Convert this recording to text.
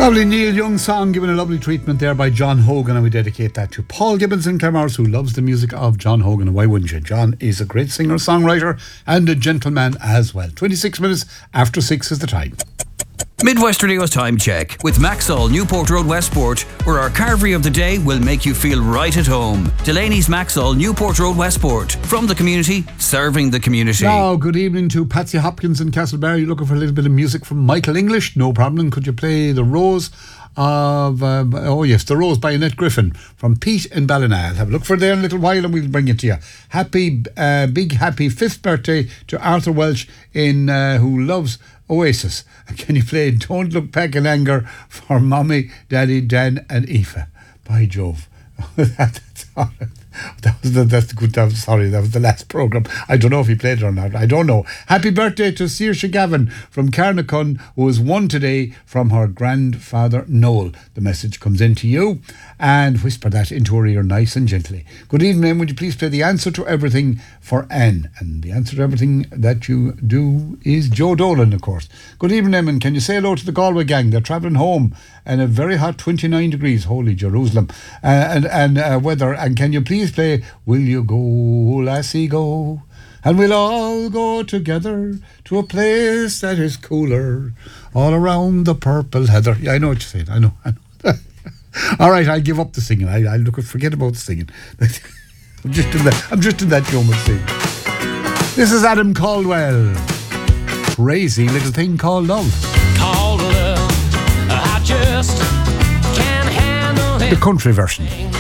Lovely Neil Young song given a lovely treatment there by John Hogan, and we dedicate that to Paul Gibbons in Claremorris, who loves the music of John Hogan, and why wouldn't you? John is a great singer, songwriter and a gentleman as well. 26 minutes after 6 is the time. Midwest Radio's time check with Maxall, Newport Road, Westport, where our carvery of the day will make you feel right at home. Delaney's Maxall, Newport Road, Westport. From the community, serving the community. Now, good evening to Patsy Hopkins in Castlebar. You looking for a little bit of music from Michael English? No problem. Could you play The Rose of... The Rose by Annette Griffin from Pete in Ballina. I'll have a look for it there in a little while and we'll bring it to you. Big happy 5th birthday to Arthur Welsh who loves Oasis. Can you play Don't Look Back in Anger for Mommy, Daddy, Dan and Aoife? By Jove. That's all right. That's good. Sorry, that was the last programme. I don't know if he played it or not. I don't know. Happy birthday to Saoirse Gavin from Carnacon, who has won today from her grandfather Noel. The message comes in to you, and whisper that into her ear nice and gently. Good evening, would you please play The Answer to Everything for Anne? And the answer to everything that you do is Joe Dolan, of course. Good evening, Eamon. Can you say hello to the Galway gang? They're travelling home and a very hot 29 degrees, holy Jerusalem, and weather. And can you please play Will You Go, Lassie Go? And we'll all go together to a place that is cooler, all around the purple heather. Yeah, I know what you're saying. I know. All right, I'll give up the singing. I'll forget about the singing. I'm just in that humour singing. This is Adam Caldwell. Crazy Little Thing Called Love. Called love, I just can't handle it. The country version.